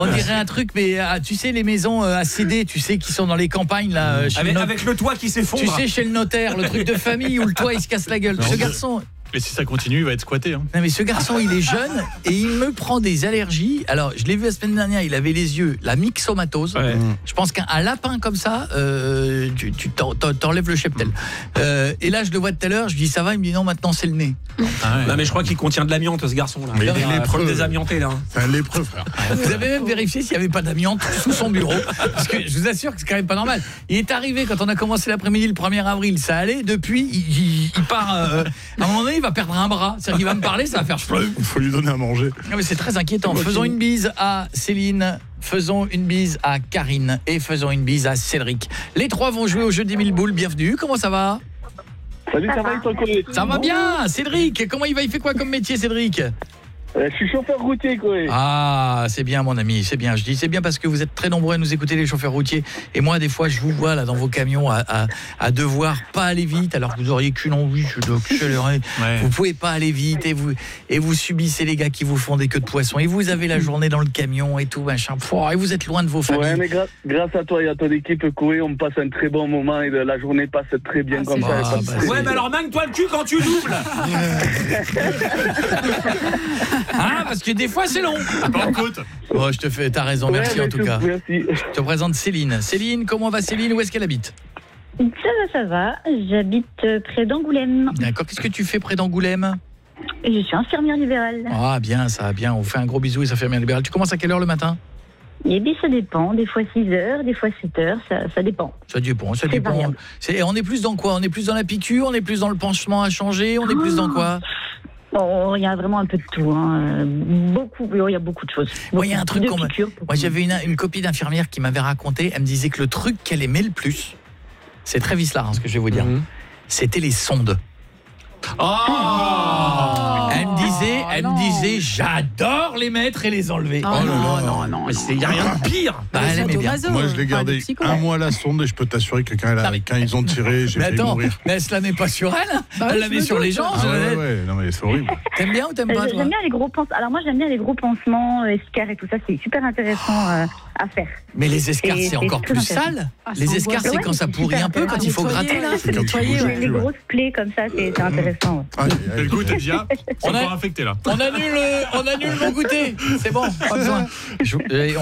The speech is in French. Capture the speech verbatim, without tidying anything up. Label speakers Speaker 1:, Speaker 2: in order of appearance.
Speaker 1: On dirait un truc, mais ah, tu sais, les maisons euh, à C D, tu sais, qui sont dans les campagnes, là. Euh, chez
Speaker 2: avec,
Speaker 1: le no-
Speaker 2: avec le toit qui s'effondre.
Speaker 1: Tu sais, chez le notaire, le truc de famille où le toit, il se casse la gueule.
Speaker 3: Non,
Speaker 1: ce
Speaker 3: mais-
Speaker 1: garçon...
Speaker 3: Et si ça continue, il va être squatté. Hein.
Speaker 1: Non mais ce garçon il est jeune et il me prend des allergies. Alors je l'ai vu la semaine dernière, il avait les yeux, la myxomatose.
Speaker 2: Ouais.
Speaker 1: Je pense qu'un un lapin comme ça, euh, tu, tu t'en- t'en- t'enlèves le cheptel. euh, Et là je le vois tout à l'heure, je lui dis ça va, il me dit non maintenant c'est le nez.
Speaker 3: Ah ouais.
Speaker 2: Non mais je crois qu'il contient de l'amiante ce garçon là.
Speaker 4: Mais il est
Speaker 2: a
Speaker 4: lépreux.
Speaker 2: comme des amiantés là.
Speaker 4: C'est un lépreux, frère.
Speaker 1: Vous avez même vérifié s'il n'y avait pas d'amiante sous son bureau. Parce que je vous assure que c'est quand même pas normal. Il est arrivé quand on a commencé l'après-midi le premier avril, ça allait. Depuis, il, il, il part... Euh, à un moment donné, il va perdre un bras. C'est-à-dire qu'il va me parler, ça va faire...
Speaker 4: Il faut lui donner à manger.
Speaker 1: Non mais c'est très inquiétant. Faisons une bise à Céline, faisons une bise à Karine et faisons une bise à Cédric. Les trois vont jouer au jeu des mille boules. Bienvenue. Comment ça va ?
Speaker 5: Salut, ça va, ton collègue?
Speaker 1: Ça va bien. Cédric, comment il va ? Il fait quoi comme métier, Cédric ?
Speaker 5: Euh, Je suis chauffeur routier, quoi.
Speaker 1: Ah, c'est bien mon ami, c'est bien. Je dis c'est bien parce que vous êtes très nombreux à nous écouter, les chauffeurs routiers. Et moi, des fois, je vous vois là dans vos camions à, à, à devoir pas aller vite alors que vous auriez qu'une envie, je dois accélérer.
Speaker 3: Ouais.
Speaker 1: Vous pouvez pas aller vite et vous et vous subissez les gars qui vous font des queues de poisson et vous avez la journée dans le camion et tout machin. Pouah, et vous êtes loin de vos familles.
Speaker 5: Ouais, mais gra- grâce à toi et à ton équipe, Koé, on passe un très bon moment et de- la journée passe très bien
Speaker 6: Ah,
Speaker 5: comme
Speaker 6: c'est
Speaker 5: ça.
Speaker 1: gentil.
Speaker 5: y a pas de
Speaker 1: Ah, bah,
Speaker 5: souci.
Speaker 2: Ouais mais alors manque-toi le cul quand tu doubles.
Speaker 1: Ah, parce que des fois c'est long.
Speaker 3: Pas en côte.
Speaker 1: Oh, je te fais, t'as raison, merci
Speaker 5: Ouais,
Speaker 1: en tout
Speaker 5: mais
Speaker 1: cas.
Speaker 5: Merci.
Speaker 1: Je te présente Céline. Céline, comment va Céline ? Où est-ce qu'elle habite ?
Speaker 6: Ça va, ça va. J'habite euh, près d'Angoulême.
Speaker 1: D'accord, qu'est-ce que tu fais près d'Angoulême ?
Speaker 6: Et je suis infirmière libérale.
Speaker 1: Ah bien, ça va bien, on fait un gros bisou et ça fait bien libéral. Tu commences à quelle heure le matin ?
Speaker 6: Et bien, ça dépend. Des fois six heures, des fois sept heures, ça, ça dépend.
Speaker 1: Ça dépend, ça
Speaker 6: C'est
Speaker 1: dépend.
Speaker 6: variable.
Speaker 1: C'est, on est plus dans quoi ? On est plus dans la piqûre, on est plus dans le pansement à changer, on est plus dans quoi ?
Speaker 6: Bon, il y a vraiment un peu de tout. Hein. Euh, Beaucoup, il y a beaucoup de choses.
Speaker 1: Moi, il y a un
Speaker 6: Beaucoup
Speaker 1: truc
Speaker 6: de
Speaker 1: qu'on m'a-
Speaker 6: piqûres,
Speaker 1: Moi, j'avais une, une copine d'infirmière qui m'avait raconté, elle me disait que le truc qu'elle aimait le plus, c'est très vicelard hein, ce que je vais vous dire,
Speaker 2: Mhm.
Speaker 1: c'était les sondes.
Speaker 3: Oh
Speaker 1: Elle me disait, elle
Speaker 6: non.
Speaker 1: me disait, j'adore les mettre et les enlever.
Speaker 6: Oh,
Speaker 4: là
Speaker 6: non,
Speaker 4: là.
Speaker 6: non, non,
Speaker 2: Mais
Speaker 6: non.
Speaker 2: il n'y a rien de pire.
Speaker 1: Bah, elle aimait bien.
Speaker 4: Moi, je l'ai gardé un mois la sonde et je peux t'assurer que quand, elle a-
Speaker 1: Non, mais-
Speaker 4: quand ils ont tiré, j'ai
Speaker 1: Mais
Speaker 4: failli
Speaker 1: attends,
Speaker 4: mourir.
Speaker 1: mais elle se la met pas sur elle,
Speaker 6: Bah
Speaker 1: elle
Speaker 6: oui,
Speaker 1: la
Speaker 6: je
Speaker 1: met
Speaker 6: me
Speaker 1: sur
Speaker 6: doute.
Speaker 1: les gens.
Speaker 4: Ah
Speaker 1: je-
Speaker 4: ouais, ouais, non mais c'est horrible.
Speaker 1: T'aimes bien ou t'aimes
Speaker 6: Euh,
Speaker 1: pas toi ?
Speaker 6: J'aime bien les gros pansements. Alors moi, j'aime bien les gros pansements, euh, escarres et tout ça. C'est super intéressant euh, à faire.
Speaker 1: Mais les escarres,
Speaker 6: Et
Speaker 1: c'est
Speaker 6: c'est
Speaker 1: encore
Speaker 6: très
Speaker 1: plus
Speaker 6: intéressant.
Speaker 1: sale.
Speaker 7: Ah,
Speaker 1: Les
Speaker 7: c'est
Speaker 1: escarres, c'est
Speaker 6: angoissant.
Speaker 1: quand ça
Speaker 6: Ouais,
Speaker 1: pourrit
Speaker 6: c'est
Speaker 1: un peu,
Speaker 6: super
Speaker 1: quand il faut
Speaker 7: nettoyer,
Speaker 1: gratter là.
Speaker 7: là.
Speaker 4: C'est quand tu
Speaker 7: nettoyer,
Speaker 4: bouges
Speaker 7: ouais.
Speaker 4: plus,
Speaker 6: Les
Speaker 4: ouais.
Speaker 6: grosses plaies comme ça, c'est c'est intéressant. ouais.
Speaker 4: Aïe, aïe,
Speaker 3: Et
Speaker 4: aïe.
Speaker 3: le goût, t'es déjà C'est
Speaker 1: On a-
Speaker 3: encore infecté là.
Speaker 1: On annule, on annule mon goûter. C'est bon, pas besoin. Je- euh,